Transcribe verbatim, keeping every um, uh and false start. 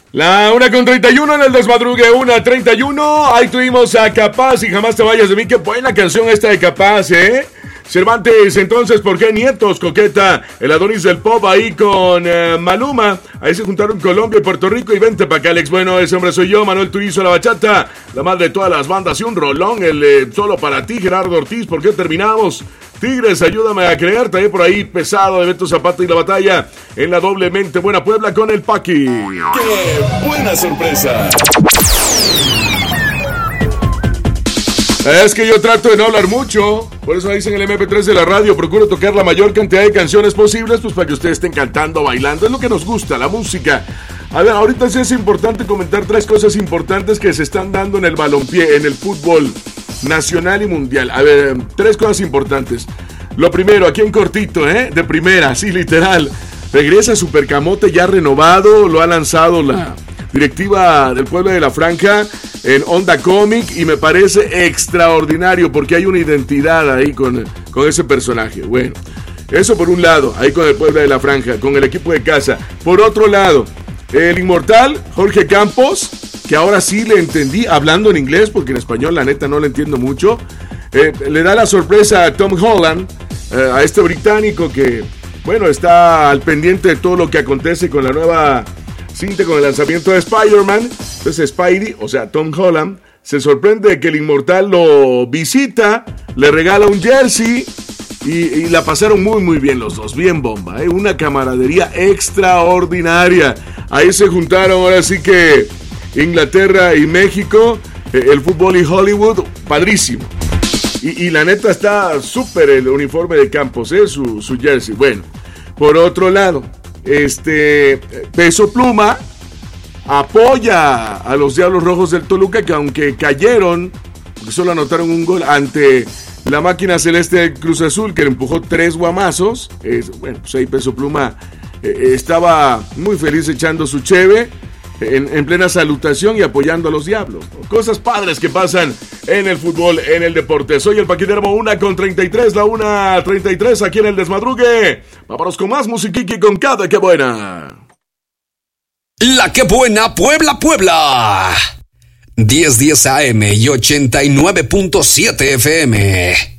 La una con treinta y uno en el desmadrugue, una treinta y uno. Ahí tuvimos a Capaz y Jamás te vayas de mí. Qué buena canción esta de Capaz, ¿eh? Cervantes, entonces, ¿por qué Nietos? Coqueta, el Adonis del Pop ahí con uh, Maluma. Ahí se juntaron Colombia y Puerto Rico. Y vente pa' acá, Alex. Bueno, ese hombre soy yo, Manuel Turizo, la bachata. La madre de todas las bandas y un rolón, el eh, solo para ti, Gerardo Ortiz. ¿Por qué terminamos? Tigres, ayúdame a creer. También por ahí pesado de Beto Zapata y la batalla en la doblemente buena Puebla con el Paqui. ¡Qué buena sorpresa! Es que yo trato de no hablar mucho, por eso dicen el eme pe tres de la radio, procuro tocar la mayor cantidad de canciones posibles, pues para que ustedes estén cantando, bailando, es lo que nos gusta, la música. A ver, ahorita sí es importante comentar tres cosas importantes que se están dando en el balompié, en el fútbol nacional y mundial. A ver, tres cosas importantes. Lo primero, aquí en cortito, ¿eh? De primera, sí, literal. Regresa Supercamote ya renovado, lo ha lanzado la directiva del pueblo de la Franja en Onda Comic y me parece extraordinario porque hay una identidad ahí con, con ese personaje. Bueno, eso por un lado, ahí con el pueblo de la Franja, con el equipo de casa. Por otro lado, el inmortal Jorge Campos, que ahora sí le entendí hablando en inglés porque en español la neta no le entiendo mucho, eh, le da la sorpresa a Tom Holland, eh, a este británico que, bueno, está al pendiente de todo lo que acontece con la nueva cinta, con el lanzamiento de Spider-Man. Entonces Spidey, o sea Tom Holland, se sorprende de que el inmortal lo visita, le regala un jersey y, y la pasaron muy muy bien los dos, bien bomba, ¿eh? Una camaradería extraordinaria. Ahí se juntaron ahora sí que Inglaterra y México, eh, el fútbol y Hollywood, padrísimo. Y, y la neta está súper el uniforme de Campos, ¿eh? su, su jersey. Bueno, por otro lado, este Peso Pluma apoya a los Diablos Rojos del Toluca, que aunque cayeron, porque solo anotaron un gol ante la máquina celeste de Cruz Azul, que le empujó tres guamazos, eh, bueno, pues ahí Peso Pluma eh, estaba muy feliz echando su cheve en, en plena salutación y apoyando a los Diablos, ¿no? Cosas padres que pasan en el fútbol, en el deporte. Soy el Paquidermo, una con treinta y tres, la una treinta y tres aquí en el Desmadrugue. Vámonos con más musiquiqui con cada que buena. La que buena Puebla, Puebla. diez diez A M y ochenta y nueve punto siete F M.